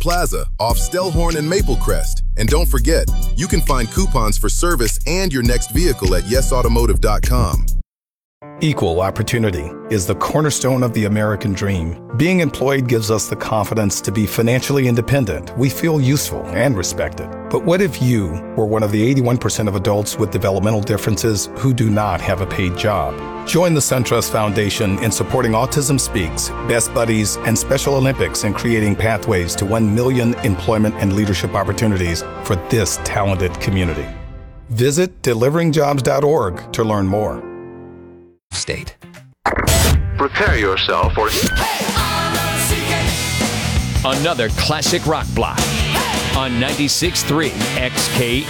Plaza off Stellhorn and Maplecrest. And don't forget, you can find coupons for service and your next vehicle at yesautomotive.com. Equal opportunity is the cornerstone of the American dream. Being employed gives us the confidence to be financially independent. We feel useful and respected. But what if you were one of the 81% of adults with developmental differences who do not have a paid job? Join the SunTrust Foundation in supporting Autism Speaks, Best Buddies, and Special Olympics in creating pathways to 1 million employment and leadership opportunities for this talented community. Visit deliveringjobs.org to learn more. State. Prepare yourself for Another classic rock block on 96.3 XKE.